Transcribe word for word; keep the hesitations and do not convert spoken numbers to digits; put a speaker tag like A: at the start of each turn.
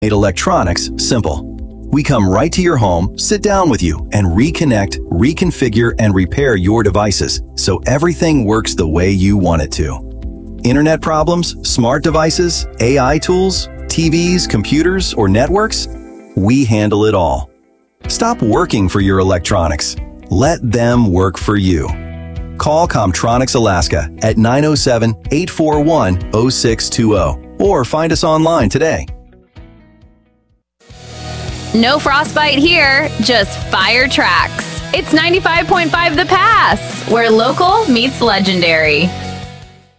A: made electronics simple. We come right to your home, sit down with you, and reconnect, reconfigure, and repair your devices so everything works the way you want it to. Internet problems, smart devices, A I tools, T Vs, computers, or networks? We handle it all. Stop working for your electronics. Let them work for you. Call Comtronics Alaska at nine oh seven, eight four one, oh six two oh or find us online today.
B: No frostbite here, just fire tracks. It's ninety-five point five The Pass, where local meets legendary.